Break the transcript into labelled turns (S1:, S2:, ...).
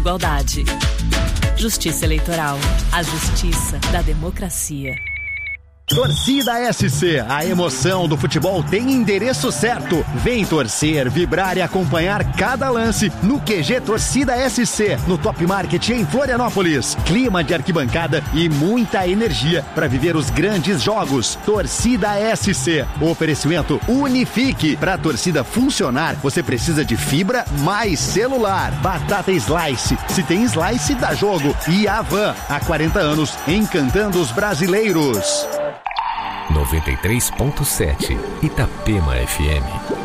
S1: Igualdade. Justiça eleitoral. A justiça da democracia.
S2: Torcida SC, a emoção do futebol tem endereço certo. Vem torcer, vibrar e acompanhar cada lance no QG Torcida SC, no Top Market em Florianópolis. Clima de arquibancada e muita energia para viver os grandes jogos. Torcida SC. Oferecimento Unifique. Para a torcida funcionar, você precisa de fibra mais celular. Batata Slice. Se tem slice, dá jogo. E Avan, há 40 anos, encantando os brasileiros.
S3: 93.7 Itapema FM.